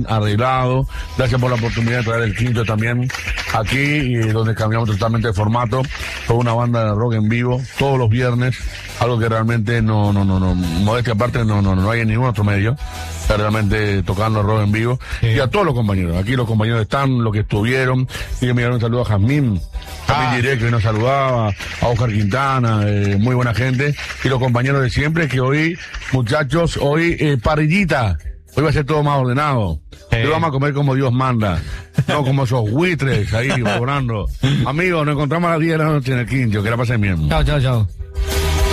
arreglado. Gracias por la oportunidad de traer el quinto también aquí, y donde cambiamos totalmente de formato. Con una banda de rock en vivo todos los viernes, algo que realmente no, modestia aparte, no hay en ningún otro medio. Realmente tocando rock en vivo. Sí. Y a todos los compañeros, aquí los compañeros están, los que estuvieron. Y que me dieron un saludo a Jazmín Direct, que nos saludaba, a Oscar Quintana, muy buena gente. Y los compañeros de siempre, que hoy, muchachos, parrillita. Hoy va a ser todo más ordenado. Hoy vamos a comer como Dios manda. No como esos buitres ahí volando. Amigos, nos encontramos a las 10 de la noche en el quinto. Que la pasen bien. Chao.